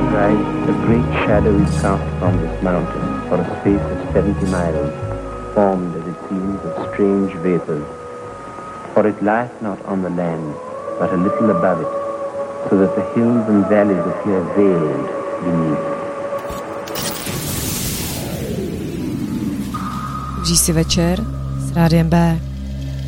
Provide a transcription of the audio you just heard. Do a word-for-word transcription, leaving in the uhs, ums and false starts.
sunrise, a great shadow is cast from this mountain for a space of seventy miles, formed, as it seems, of strange vapors. For it lieth not on the land, but a little above it, so that the hills and valleys appear veiled beneath. Blíží si večer s Rádiem B.